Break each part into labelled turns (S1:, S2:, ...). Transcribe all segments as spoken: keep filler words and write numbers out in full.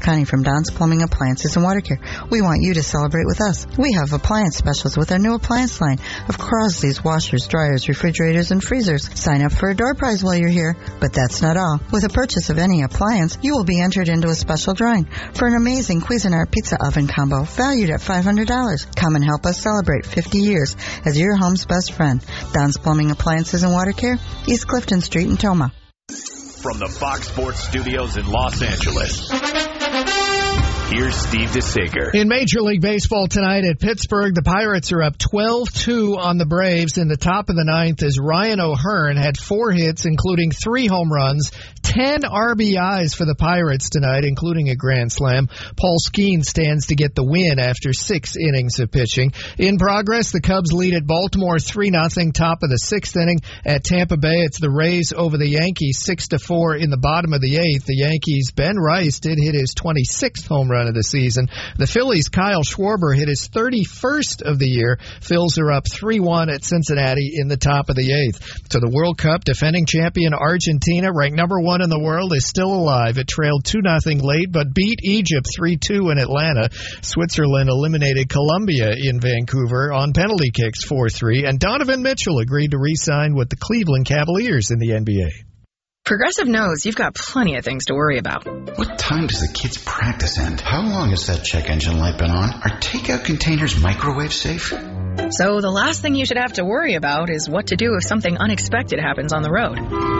S1: Connie from Don's Plumbing Appliances and Water Care. We want you to celebrate with us. We have appliance specials with our new appliance line of Crosley's washers, dryers, refrigerators, and freezers. Sign up for a door prize while you're here. But that's not all. With a purchase of any appliance, you will be entered into a special drawing for an amazing Cuisinart pizza oven combo valued at five hundred dollars. Come and help us celebrate fifty years as your home's best friend. Don's Plumbing Appliances and Water Care, East Clifton Street in Toma.
S2: From the Fox Sports Studios in Los Angeles, here's Steve DeSager.
S3: In Major League Baseball tonight at Pittsburgh, the Pirates are up twelve two on the Braves in the top of the ninth as Ryan O'Hearn had four hits, including three home runs, ten R B Is for the Pirates tonight, including a grand slam. Paul Skeens stands to get the win after six innings of pitching. In progress, the Cubs lead at Baltimore three nothing, top of the sixth inning. At Tampa Bay, it's the Rays over the Yankees six to four in the bottom of the eighth. The Yankees' Ben Rice did hit his twenty-sixth home run of the season. The Phillies' Kyle Schwarber hit his thirty-first of the year. Phils are up three one at Cincinnati in the top of the eighth. To the World Cup, defending champion Argentina, ranked number one in the world, is still alive. It trailed two nothing late, but beat Egypt three two in Atlanta. Switzerland eliminated Colombia in Vancouver on penalty kicks four three, and Donovan Mitchell agreed to re-sign with the Cleveland Cavaliers in the N B A.
S4: Progressive knows you've got plenty of things to worry about.
S5: What time does the kids' practice end? How long has that check engine light been on? Are takeout containers microwave safe?
S4: So the last thing you should have to worry about is what to do if something unexpected happens on the road.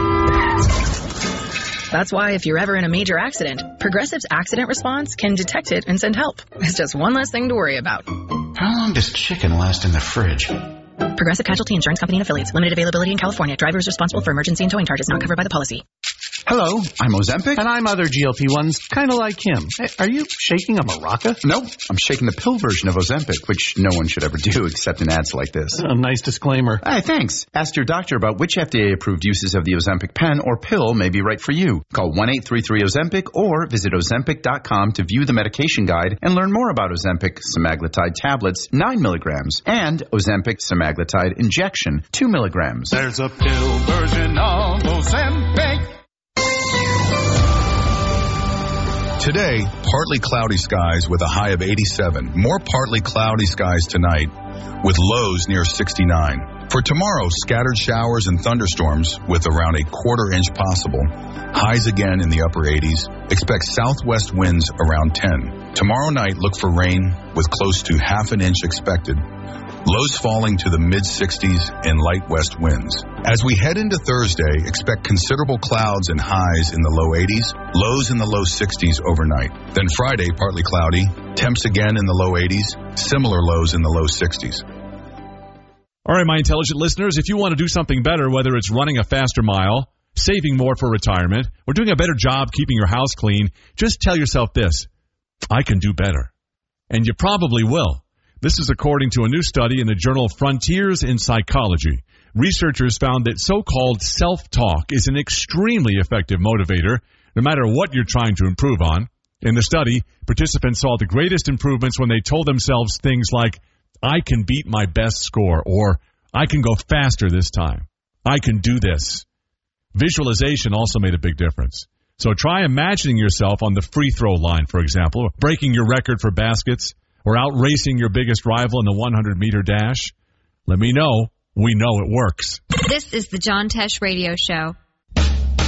S4: That's why if you're ever in a major accident, Progressive's accident response can detect it and send help. It's just one less thing to worry about.
S5: How long does chicken last in the fridge?
S4: Progressive Casualty Insurance Company and Affiliates. Limited availability in California. Driver is responsible for emergency and towing charges not covered by the policy.
S6: Hello,
S5: I'm Ozempic.
S6: and I'm other G L P ones, kind of like him. Hey, are you shaking a maraca?
S5: Nope, I'm shaking the pill version of Ozempic, which no one should ever do except in ads like this.
S6: A nice disclaimer.
S5: Hey, thanks. Ask your doctor about which F D A-approved uses of the Ozempic pen or pill may be right for you. Call one eight three three Ozempic or visit Ozempic dot com to view the medication guide and learn more about Ozempic semaglutide tablets, nine milligrams, and Ozempic semaglutide injection, two milligrams.
S7: There's a pill version of Ozempic.
S8: Today, partly cloudy skies with a high of eighty-seven. More partly cloudy skies tonight with lows near sixty-nine. For tomorrow, scattered showers and thunderstorms with around a quarter inch possible. Highs again in the upper eighties. Expect southwest winds around ten. Tomorrow night, look for rain with close to half an inch expected. Lows falling to the mid-sixties and light west winds. As we head into Thursday, expect considerable clouds and highs in the low eighties, lows in the low sixties overnight. Then Friday, partly cloudy, temps again in the low eighties, similar lows in the low sixties.
S9: All right, my intelligent listeners, if you want to do something better, whether it's running a faster mile, saving more for retirement, or doing a better job keeping your house clean, just tell yourself this: I can do better. And you probably will. This is according to a new study in the journal Frontiers in Psychology. Researchers found that so-called self-talk is an extremely effective motivator, no matter what you're trying to improve on. In the study, participants saw the greatest improvements when they told themselves things like, I can beat my best score, or I can go faster this time. I can do this. Visualization also made a big difference. So try imagining yourself on the free throw line, for example, or breaking your record for baskets, or out-racing your biggest rival in the one hundred meter dash. Let me know. We know it works.
S10: This is the John Tesh Radio Show.